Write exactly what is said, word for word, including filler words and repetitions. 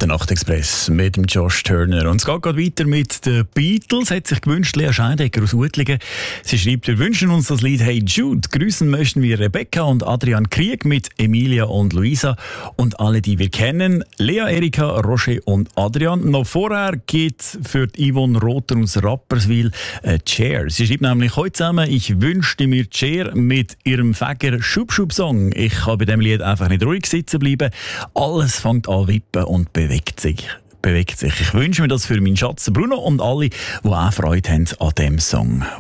der Nachtexpress mit dem Josh Turner. Und es geht gerade weiter mit den Beatles. Hat sich gewünscht, Lea Scheidegger aus Uetlingen. Sie schreibt, wir wünschen uns das Lied Hey Jude. Grüßen möchten wir Rebecca und Adrian Krieg mit Emilia und Luisa und alle, die wir kennen. Lea, Erika, Roger und Adrian. Noch vorher geht für die Yvonne Rother aus Rapperswil äh, Chair. Sie schreibt nämlich heute zusammen, ich wünschte mir Chair mit ihrem Fäger Schub-Schub-Song. Ich kann bei diesem Lied einfach nicht ruhig sitzen bleiben. Alles fängt an wippen und bewegt sich. bewegt sich. Ich wünsche mir das für meinen Schatz Bruno und alle, die auch Freude haben an diesem Song.